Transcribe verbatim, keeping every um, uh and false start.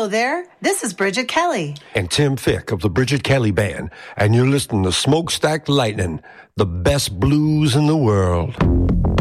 Hello there. This is Bridget Kelly. And Tim Fick of the Bridget Kelly Band. And you're listening to Smokestack Lightning, the best blues in the world.